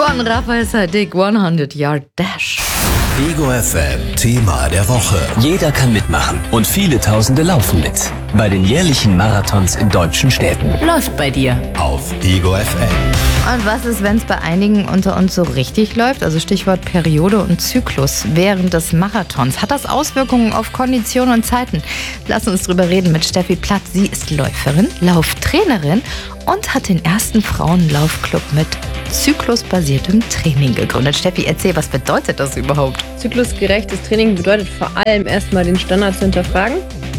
von Raphael Saadiq, 100 Yard Dash. Ego FM Thema der Woche. Jeder kann mitmachen und viele Tausende laufen mit. Bei den jährlichen Marathons in deutschen Städten. Läuft bei dir. Auf Ego FM. Und was ist, wenn es bei einigen unter uns so richtig läuft? Also Stichwort Periode und Zyklus während des Marathons. Hat das Auswirkungen auf Kondition und Zeiten? Lass uns drüber reden mit Steffi Platt. Sie ist Läuferin, Lauftrainerin und hat den ersten Frauenlaufclub mit zyklusbasiertem Training gegründet. Steffi, erzähl, was bedeutet das überhaupt? Zyklusgerechtes Training bedeutet vor allem erstmal den Standard zu hinterfragen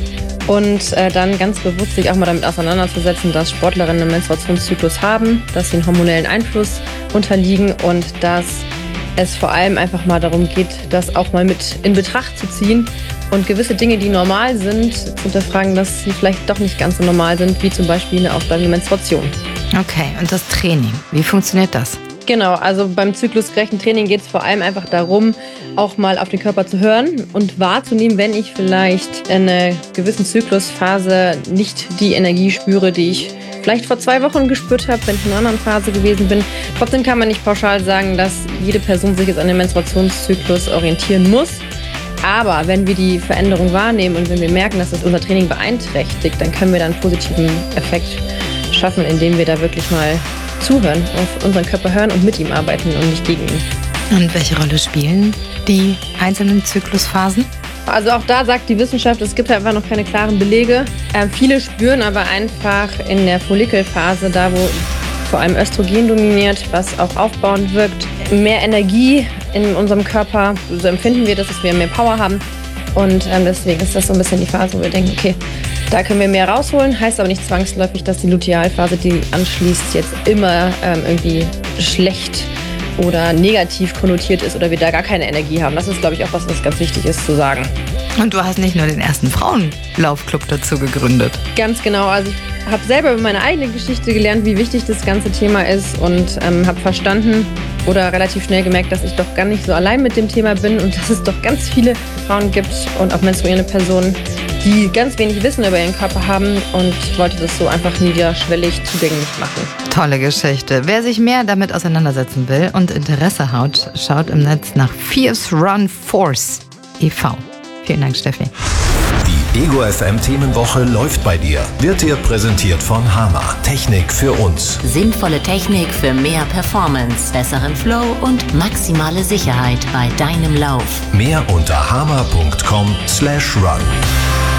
und dann ganz bewusst sich auch mal damit auseinanderzusetzen, dass Sportlerinnen einen Menstruationszyklus haben, dass sie einen hormonellen Einfluss unterliegen und dass es vor allem einfach mal darum geht, das auch mal mit in Betracht zu ziehen und gewisse Dinge, die normal sind, zu hinterfragen, dass sie vielleicht doch nicht ganz so normal sind, wie zum Beispiel eine ausbleibende Menstruation. Okay, und das Training, wie funktioniert das? Genau, also beim zyklusgerechten Training geht es vor allem einfach darum, auch mal auf den Körper zu hören und wahrzunehmen, wenn ich vielleicht in einer gewissen Zyklusphase nicht die Energie spüre, die ich vielleicht vor 2 Wochen gespürt habe, wenn ich in einer anderen Phase gewesen bin. Trotzdem kann man nicht pauschal sagen, dass jede Person sich jetzt an dem Menstruationszyklus orientieren muss. Aber wenn wir die Veränderung wahrnehmen und wenn wir merken, dass das unser Training beeinträchtigt, dann können wir da einen positiven Effekt schaffen, indem wir da wirklich mal zuhören, auf unseren Körper hören und mit ihm arbeiten und nicht gegen ihn. Und welche Rolle spielen die einzelnen Zyklusphasen? Also auch da sagt die Wissenschaft, es gibt einfach noch keine klaren Belege. Viele spüren aber einfach in der Follikelphase, da wo vor allem Östrogen dominiert, was auch aufbauend wirkt, mehr Energie in unserem Körper. So empfinden wir das, dass wir mehr Power haben. Und deswegen ist das so ein bisschen die Phase, wo wir denken, okay, da können wir mehr rausholen. Heißt aber nicht zwangsläufig, dass die Lutealphase, die anschließt, jetzt immer irgendwie schlecht oder negativ konnotiert ist oder wir da gar keine Energie haben. Das ist, glaube ich, auch was ganz wichtig ist zu sagen. Und du hast nicht nur den ersten Frauenlaufclub dazu gegründet. Ganz genau. Also ich habe selber über meine eigene Geschichte gelernt, wie wichtig das ganze Thema ist und habe verstanden oder relativ schnell gemerkt, dass ich doch gar nicht so allein mit dem Thema bin und dass es doch ganz viele Frauen gibt und auch menstruierende Personen, die ganz wenig Wissen über ihren Körper haben und ich wollte das so einfach niederschwellig zugänglich machen. Tolle Geschichte. Wer sich mehr damit auseinandersetzen will und Interesse hat, schaut im Netz nach Fierce Run Force e.V. Vielen Dank, Steffi. Die Ego FM Themenwoche läuft bei dir. Wird dir präsentiert von Hama. Technik für uns. Sinnvolle Technik für mehr Performance, besseren Flow und maximale Sicherheit bei deinem Lauf. Mehr unter hama.com/run.